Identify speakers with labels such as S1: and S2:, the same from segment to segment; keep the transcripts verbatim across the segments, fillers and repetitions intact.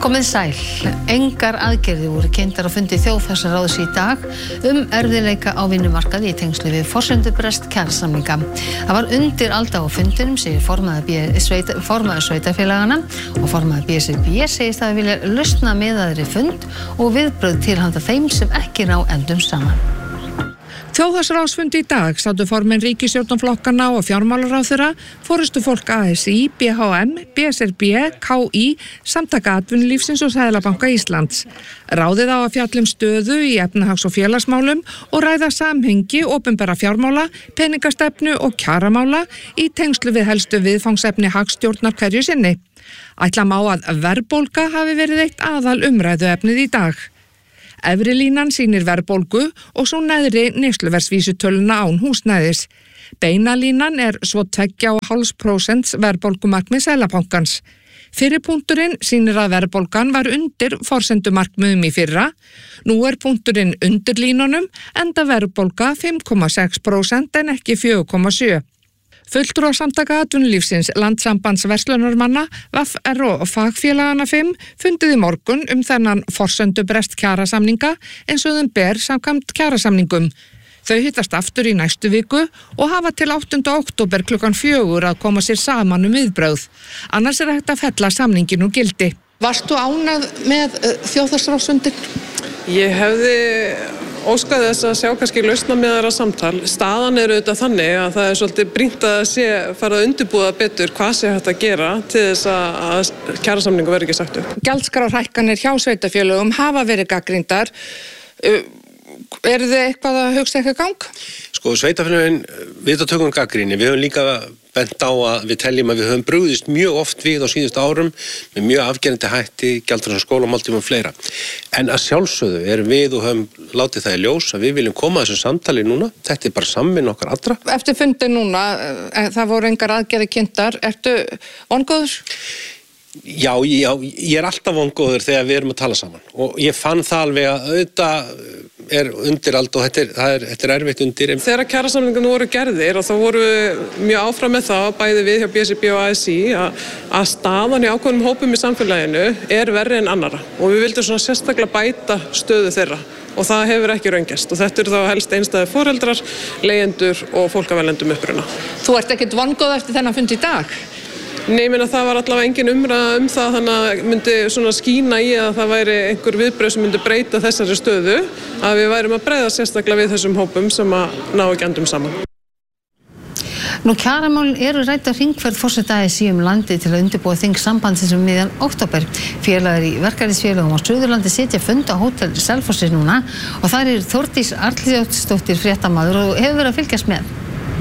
S1: Komið sæl. Engar aðgerðir voru kynntar á fundi þjóðhagsráðs í dag um erfiðleika á vinnumarkaði í tengslu við forsendubrest kjarasamninga. Það var undir alda á fundinum, segir formaður sveita, formaður sveitarfélagana og formaður B S R B segist að vilja lausna miðaðri fund og viðbrögð til handa þeim sem ekki ná endum saman.
S2: Þjóðhagsráðsfundi í dag sátu formenn ríkisstjórnarflokkanna og fjármálaráðherra, forystufólk A S í, B H M, B S R B, K í, Samtaka atvinnulífsins og Seðlabanka Íslands. Ráðið á að fjalla um stöðu í efnahags- og félagsmálum og ræða samhengi opinberra fjármála, peningastefnu og kjaramála í tengslu við helstu viðfangsefni hagstjórnar hverju sinni. Ætla má að verðbólga hafi verið eitt aðal umræðuefnið í dag. Efri línan sýnir verðbólgu og svo neðri neysluverðsvísitöluna án húsnæðis. Beina línan er svo tveggja og hálft prósent verðbólgumarkmið Seðlabankans. Fyrri punkturinn sýnir að verðbólgan var undir forsendumarkmiðum í fyrra. Nú er punkturinn undir línunum enda verðbólga fimm komma sex prósent en ekki fjögur komma sjö. Fulltrúar Samtaka atvinnulífsins, Landssambands verslunarmanna, V R og fagfélagana fimm fundið í morgun um þennan forsendubrest kjarasamninga eins og þeim ber samkvæmt kjarasamningum. Þau hittast aftur í næstu viku og hafa til áttunda október klukkan fjögur að koma sér saman um viðbrögð. Annars er hægt að fella samningin úr gildi. Varstu ánægð með uh, þjóðhagsráðsfundinn?
S3: Ég hefði óskaði þess að sjá kannski lausna með þeirra samtal. Staðan er auðvitað þannig að það er svolítið brýnt að sé fara að undirbúa betur hvað sé hægt að gera til þess að kjarasamningu verði ekki sagt upp.
S2: Gjaldskrárhækkanir hjá sveitarfélögum hafa verið gagnrýndar. Er þið eitthvað að hugsa eitthvað gang?
S4: Sko, sveitarfélögin við það tökum gagnrýni. Við höfum líka bent á að við teljum að við höfum brugðist mjög oft við á síðustu árum með mjög afgerandi hætti, gjaldfrjálsum skólamáltíðum og fleira. En að sjálfsögðu erum við og höfum látið það í ljós að við viljum koma að þessu samtali núna. Þetta er bara samvinna okkar allra.
S2: Eftir fundin núna, það voru engar aðgerðir kynntar. Ertu vongóður?
S4: Já, já, ég er alltaf vongóður þegar við erum að tala saman. Og ég fann það alveg að auðvitað er undir allt og þetta er, það er, þetta er erfitt undir.
S3: Þegar kjarasamningarnir voru gerðir og þá voru mjög áfram með það, bæði við hjá B S R B og A S í, að, að staðan í ákveðnum hópum í samfélaginu er verri en annara. Og við vildum svona sérstaklega bæta stöðu þeirra. Og það hefur ekki raungest. Og þetta eru þá helst einstæðir foreldrar, leigjendur og fólk af erlendum uppruna.
S2: Þú ert ekkert vongóð eftir þennan fund í dag?
S3: Nei, ég meina það var allavega engin umræða um það, þannig að myndi svona skína í að það væri einhver viðbrögð sem myndi breyta þessari stöðu, að við værum að bregða sérstaklega við þessum hópum sem að ná ekki endum saman.
S1: Nú kjaramálin eru rædd á hringferð forseta A S í um landið til að undirbúa þing sambandsins um miðjan október. Félagar í verkalýðsfélögum á Suðurlandi sitja fund á Hótel Selfossi núna og þar er Þórdís Arnljótsdóttir fréttamaður og hefur verið að fylgjast með.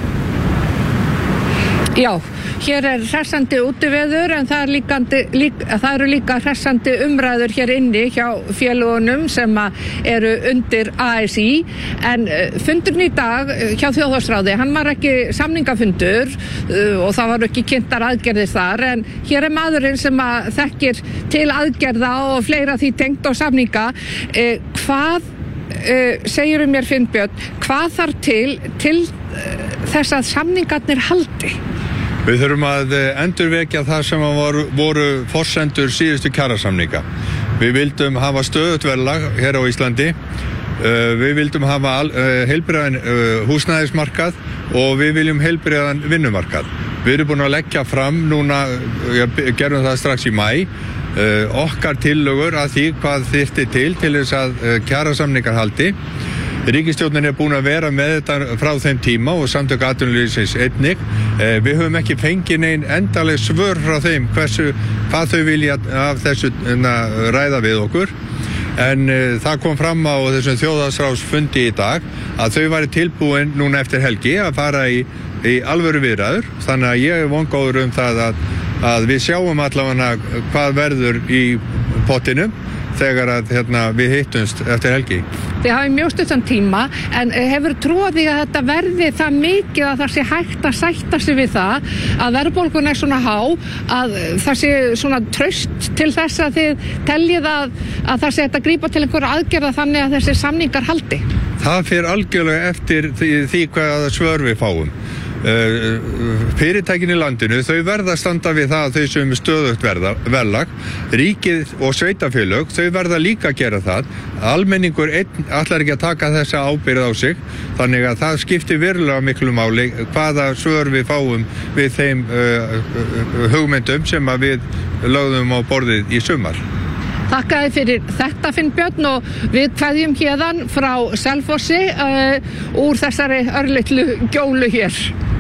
S2: Já, hér er hressandi útiveður en það, er líkandi, lík, það eru líka hressandi umræður hér inni hjá félögunum sem eru undir A S í en fundurinn í dag hjá Þjóðhagsráði, hann var ekki samningafundur og það var ekki kynntar aðgerðir þar en hér er maðurinn sem að þekkir til aðgerða og fleira því tengt á samninga. Eh, hvað eh, segirum mér Finnbjörn, hvað þarf til til þess að samningarnir haldi?
S5: Við þurfum að endurvekja það sem voru, voru forsendur síðustu kjarasamninga. Við vildum hafa stöðugt verðlag hér á Íslandi, við vildum hafa heilbrigðan húsnæðismarkað og við viljum heilbrigðan vinnumarkað. Við erum búin að leggja fram núna, gerum það strax í maí, okkar tillögur að því hvað þyrfti til til þess að kjarasamningar haldi. Ríkisstjórnin er búin að vera með þetta frá þeim tíma og Samtök atvinnulífsins einnig. Við höfum ekki fengið nein endaleg svör frá þeim hversu, hvað þau vilja af þessu ræða við okkur. En uh, það kom fram á þessum þjóðhagsráðsfundi í dag að þau væri tilbúin núna eftir helgi að fara í, í alvöru viðræður. Þannig að ég er vongóður um það að, að við sjáum allavega hvað verður í pottinum þegar að, hérna, við hittumst eftir helgi.
S2: Þið hafið mjög stuttan tíma, en hefur trúið því að þetta verði það mikið að það sé hægt að sætta sig við það að verðbólgan er svona há, að það sé svona traust til þess að þið teljið að, að það sé hægt að grípa til einhverja aðgerða þannig að þessi samningar haldi?
S5: Það fer algjörlega eftir því, því hvaða svör við fáum. fyrirtækin í landinu, þau verða að standa við það að þau sem stöðugt verðlag, ríkið og sveitafélög, þau verða líka að gera það. Almenningur einn ætlar ekki að taka þessa ábyrgð á sig, þannig að það skiptir verulega miklu máli hvaða svör við fáum við þeim uh, uh, hugmyndum sem að við lögðum á borðið í sumar.
S2: Þakkaði fyrir þetta Finnbjörn og við kveðjum héðan frá Selfossi uh, úr þessari örlitlu gjólu hér.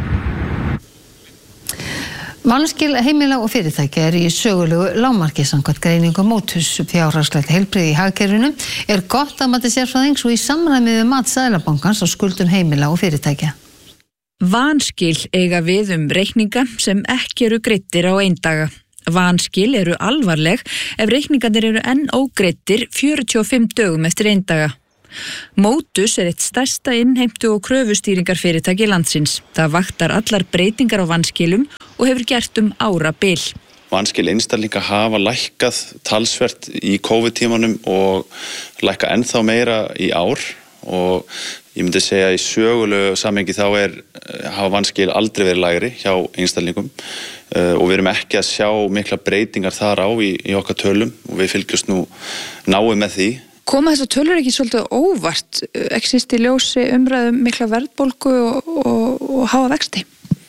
S1: Vanskil heimila og fyrirtækja er í sögulegu lágmarki samkvæmt greiningu Motus. Fjárhagslegt heilbrigði í hagkerfinu er gott að mati sérfræðings og í samræmi við mat Seðlabankans á skuldum heimila og fyrirtækja.
S6: Vanskil eiga við um reikninga sem ekki eru greiddir á eindaga. Vanskil eru alvarleg ef reikningarnir eru enn ógreiddir fjörutíu og fimm dögum eftir eindaga. Motus er eitt stærsta innheimtu og kröfustýringarfyrirtæki landsins. Það vaktar allar breytingar á vanskilum og hefur gert um árabil.
S7: Vanskil einstaklinga hafa lækkað talsvert í COVID-tímanum og lækka ennþá meira í ár og ég myndi segja í sögulegu samhengi þá er hafa vanskil aldrei verið lægri hjá einstaklingum uh, og við erum ekki að sjá mikla breytingar þar á í, í okkar tölum og við fylgjumst nú náið með því.
S6: Koma þessar tölur ekki svolítið óvart, exist í ljósi umræðum mikla verðbólgu og, og, og háa vexti?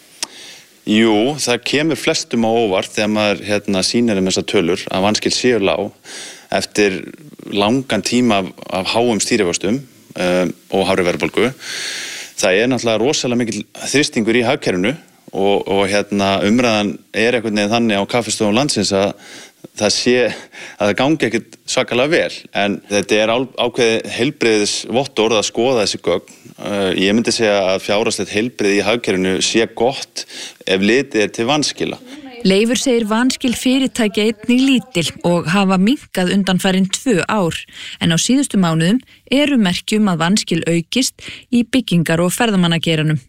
S7: Jú, það kemur flestum á óvart þegar maður hérna, sýnir um þessar tölur að vanskil séu lág eftir langan tíma af, af háum stýrivöxtum um, og hárri verðbólgu. Það er náttúrulega rosalega mikil þrýstingur í hagkerfinu og, og hérna, umræðan er einhvern veginn þannig á kaffistofum landsins að það sé að það gangi ekkert svakalega vel en þetta er ákveðið heilbrigðis vottorð að skoða þessi gögn. Ég myndi segja að fjárhagslegt heilbrigði í hagkerfinu sé gott ef litið er til vanskila.
S6: Leifur segir vanskil fyrirtækja einnig lítil og hafa minnkað undanfarin tvö ár en á síðustu mánuðum eru merki um að vanskil aukist í byggingar- og ferðamannageiranum.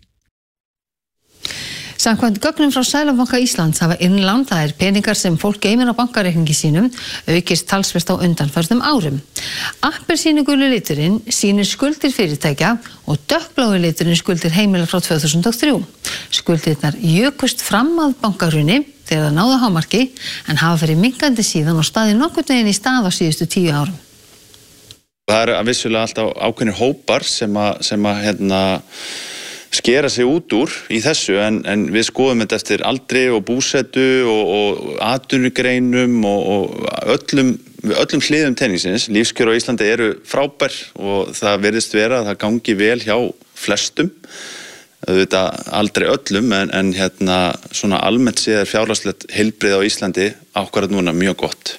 S1: Samkvæmt gögnum frá Seðlabanka Íslands hafa innlán, það er peningar sem fólk geymir á bankareikningi sínum, aukist talsvert á undanförnum árum. Appelsínugulu liturinn sýnir skuldir fyrirtækja og dökkblái liturinn skuldir heimila frá tvö þúsund og þrjú. Skuldirnar jökust fram að bankahruni þegar það náðu hámarki en hafa verið minnkandi síðan og staðið nokkurn veginn í stað á síðustu tíu árum.
S7: Það eru að vissulega alltaf ákveðnir hópar sem að, sem að hérna, skera sig út úr í þessu en, en við skoðum þetta eftir aldri og búsetu og, og atvinnugreinum og, og öllum, öllum hliðum tenningsins. Lífskjör á Íslandi eru frábær og það virðist vera að það gangi vel hjá flestum. Þetta aldrei öllum en, en hérna, svona almennt séð er fjárhagslegt heilbrigði á Íslandi ákvarðað núna mjög gott.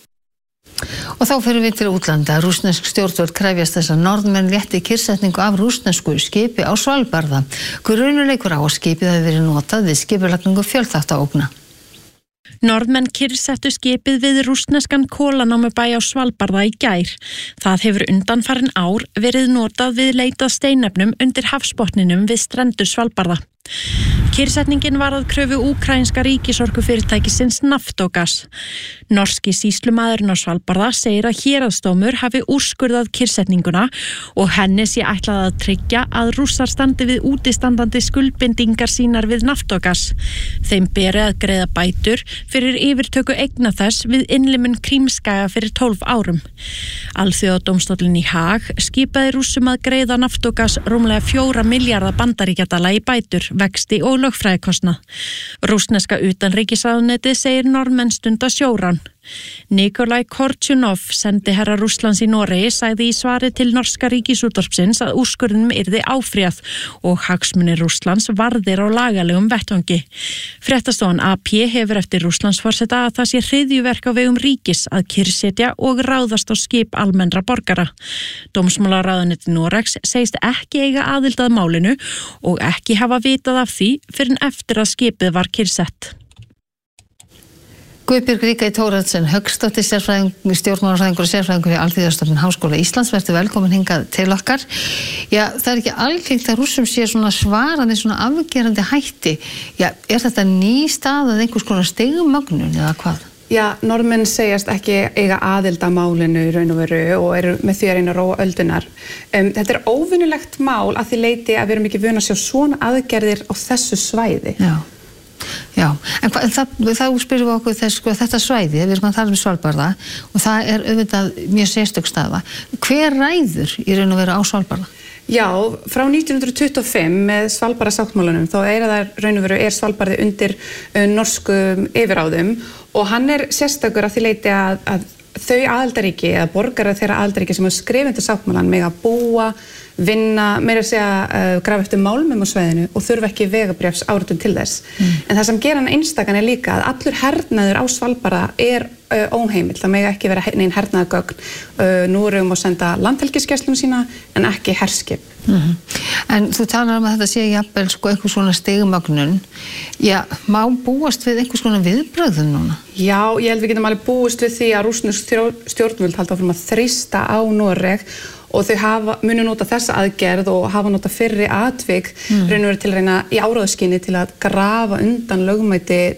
S1: Og þá fyrir við til útlanda. Rússnesk stjórnvöld krefjast þess að Norðmenn létti kyrrsetningu af rússnesku skipi á Svalbarða. Grunuleikur á að skipið hafi verið notað við skipulagningu fjölþáttaógna.
S8: Norðmenn kyrrsettu skipið við rússneskan kolanámubæ á Svalbarða í gær. Það hefur undanfarin ár verið notað við leit að steinefnum undir hafsbotninum við strendur Svalbarða. Kyrrsetningin var að kröfu úkraínska ríkisorkufyrirtækisins Naftogas. Norski sýslumaðurinn á Svalbarða segir að héraðsdómur hafi úrskurðað kyrrsetninguna og henni sé ætlað að tryggja að Rússar standi við útistandandi skuldbindingar sínar við Naftogas. Þeim beri að greiða bætur fyrir yfirtöku eigna þess við innlimun Krímskaga fyrir tólf árum. Alþjóðadómstóllinn í Haag skipaði Rússum að greiða Naftogas rúmlega fjóra milljarða bandaríkjadala í bætur, vexti og lögfræðikostnað. Rússneska utanríkisráðuneytið segir Norðmenn stunda sjórán. Nikolai Kortjunov, sendiherra Rússlands í Noregi, sagði í svari til norska ríkisútvarpsins að úrskurðinum yrði áfrýjað og hagsmunir Rússlands varðir á lagalegum vettvangi. Fréttastofan A P hefur eftir Rússlandsforseta að það sé hryðjuverk á vegum ríkis að kyrrsetja og ráðast á skip almennra borgara. Dómsmálaráðuneytið Noregs segist ekki eiga aðild að málinu og ekki hafa vitað af því fyrr en eftir að skipið var kyrrsett.
S1: Guðbjörg Ríkey Thoroddsen Hauksdóttir, sérfræðingur, stjórnmálafræðingur og sérfræðingur í Alþýðustofnun Háskóla Íslands, verður velkomin hingað til okkar. Já, það er ekki algengt að Rússum sé svona svarandi, svona afgerandi hætti. Já, er þetta ný stað að einhvers konar stigmögnun eða hvað?
S9: Já, Norðmenn segjast ekki eiga aðild að málinu í raun og veru og eru með því að reyna að róa öldunar. Um, þetta er óvinnulegt mál að því leiti að við erum ekki vön að sjá svona aðgerðir á þessu svæði.
S1: Já, já. En hva, það, þá spyrjum við okkur þess, sko, þetta svæði, við erum að tala um Svalbarða og það er auðvitað mjög sérstök staða. Hver ræður í raun og veru á Svalbarða?
S9: Já, frá nítján hundruð tuttugu og fimm með Svalbarðasáttmálanum þá er það raun og veru er Svalbarði undir uh, norskum yfiráðum og hann er sérstakur að því leiti að, að þau aðildarríki eða borgarar þeirra aðildarríki sem hafa skrifað undir sáttmálann mega búa, vinna, meira að segja uh, grafa eftir málmum á svæðinu og þurfa ekki vegabréfs áritun til þess. Mm. En það sem gera hann einstakan er líka að allur hernaður á Svalbarða er uh, óheimill, það mega ekki vera neinn hernaðargögn. Uh, nú erum við að senda landhelgisgæslum sína en ekki herskip.
S1: Mm-hmm. En þú talar um að þetta sé jafnvel sko einhvers svona stigmagnun. Já, má búast við einhvers svona viðbrögðum núna?
S9: Já, ég held við getum alveg búist við því að rússnesk stjórnvöld halda áfram að þrýsta á Noreg og þau hafa, munu nota þessa aðgerð og hafa nota fyrri atvik mm. raun og veru til að reyna í áráðskyni til að grafa undan lögmæti